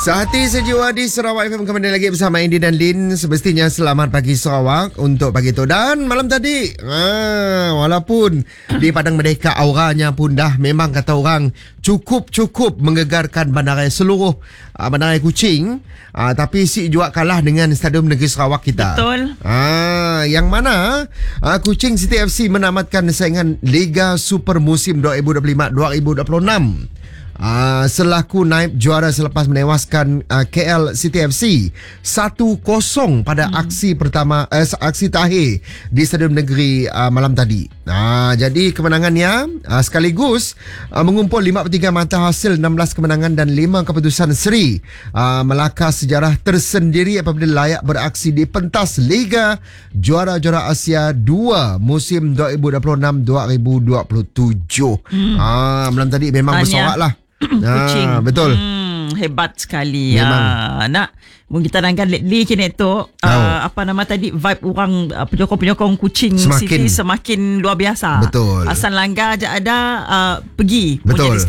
Sehati sejiwa di Sarawak FM kembali lagi bersama Andy dan Lin. Semestinya selamat pagi Sarawak untuk pagi itu. Dan malam tadi walaupun di Padang Merdeka auranya pun dah memang kata orang cukup menggegarkan bandaraya seluruh bandaraya Kuching, tapi si juga kalah dengan Stadium Negeri Sarawak kita. Betul. Yang mana Kuching City FC menamatkan saingan Liga Super musim 2025-2026 selaku naib juara selepas menewaskan KL City FC 1-0 pada aksi pertama aksi terakhir di Stadium Negeri malam tadi. Jadi kemenangannya sekaligus mengumpul 53 mata hasil 16 kemenangan dan 5 keputusan seri, melakar sejarah tersendiri apabila layak beraksi di pentas Liga Juara-Juara Asia 2 musim 2026-2027. Malam tadi memang bersorak lah. Kuching. Betul. Hebat sekali. Memang. Nak kita nangkan lately kini tu apa nama tadi, vibe orang penyokong Kuching City semakin luar biasa. Betul. Asal langgar je ada pergi. Betul.